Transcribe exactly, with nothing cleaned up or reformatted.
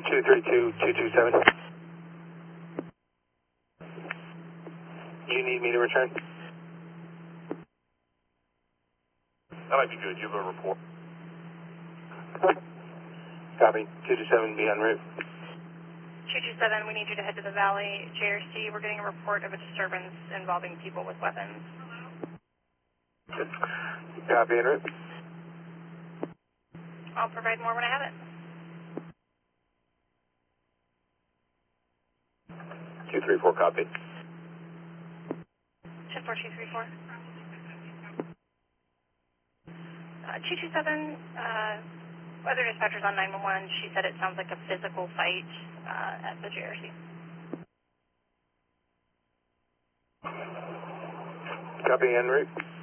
two three two, two two seven. You need me to return? That might be good. You have a report. Copy. two two seven, be en route. two two seven, we need you to head to the Valley. J R C, we're getting a report of a disturbance involving people with weapons. Copy, en route. I'll provide more when I have it. two three four, copy. ten four two three four. Uh, two two seven, uh, weather dispatcher's on nine one one. She said it sounds like a physical fight uh, at the J R C. Copy, en route.